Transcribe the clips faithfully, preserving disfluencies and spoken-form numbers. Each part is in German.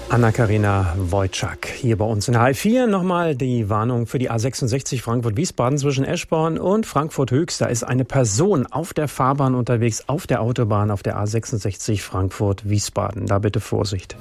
Anna-Karina Wojcik hier bei uns in H vier. Nochmal die Warnung für die A sechsundsechzig Frankfurt-Wiesbaden zwischen Eschborn und Frankfurt-Höchst. Da ist eine Person auf der Fahrbahn unterwegs, auf der Autobahn, auf der A sechsundsechzig Frankfurt-Wiesbaden. Da bitte Vorsicht.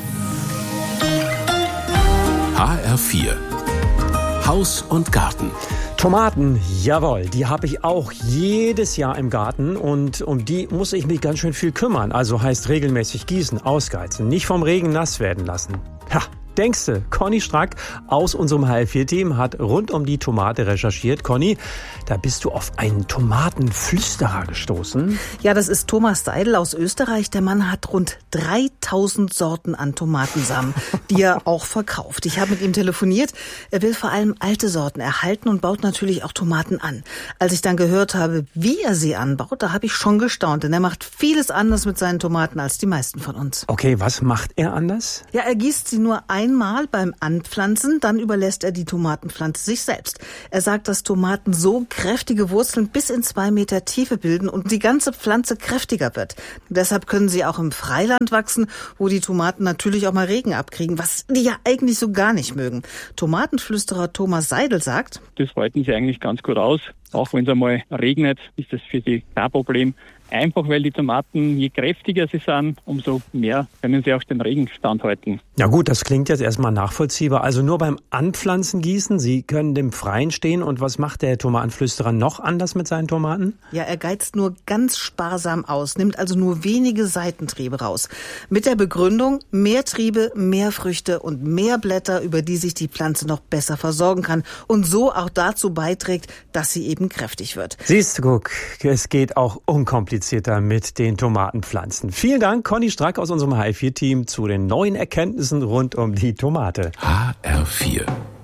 H R vier Haus und Garten. Tomaten, jawohl, die habe ich auch jedes Jahr im Garten und um die muss ich mich ganz schön viel kümmern. Also heißt regelmäßig gießen, ausgeizen, nicht vom Regen nass werden lassen. Ha, denkste, Conny Strack aus unserem H L vier Team hat rund um die Tomate recherchiert. Conny, da bist du auf einen Tomatenflüsterer gestoßen. Ja, das ist Thomas Seidel aus Österreich. Der Mann hat rund dreitausend Sorten an Tomatensamen, die er auch verkauft. Ich habe mit ihm telefoniert. Er will vor allem alte Sorten erhalten und baut natürlich auch Tomaten an. Als ich dann gehört habe, wie er sie anbaut, da habe ich schon gestaunt. Denn er macht vieles anders mit seinen Tomaten als die meisten von uns. Okay, was macht er anders? Ja, er gießt sie nur einmal beim Anpflanzen, dann überlässt er die Tomatenpflanze sich selbst. Er sagt, dass Tomaten so kräftige Wurzeln bis in zwei Meter Tiefe bilden und die ganze Pflanze kräftiger wird. Deshalb können sie auch im Freiland wachsen, wo die Tomaten natürlich auch mal Regen abkriegen, was die ja eigentlich so gar nicht mögen. Tomatenflüsterer Thomas Seidel sagt: Das halten sie eigentlich ganz gut aus. Auch wenn es einmal regnet, ist das für sie kein Problem. Einfach, weil die Tomaten, je kräftiger sie sind, umso mehr können sie auch den Regen standhalten. Ja gut, das klingt jetzt erstmal nachvollziehbar. Also nur beim Anpflanzen gießen, Sie können dem Freien stehen. Und was macht der Tomatenflüsterer noch anders mit seinen Tomaten? Ja, er geizt nur ganz sparsam aus, nimmt also nur wenige Seitentriebe raus. Mit der Begründung, mehr Triebe, mehr Früchte und mehr Blätter, über die sich die Pflanze noch besser versorgen kann und so auch dazu beiträgt, dass sie eben kräftig wird. Siehst du, guck, es geht auch unkomplizierter mit den Tomatenpflanzen. Vielen Dank, Conny Strack aus unserem H L vier Team zu den neuen Erkenntnissen rund um die Tomate. H R vier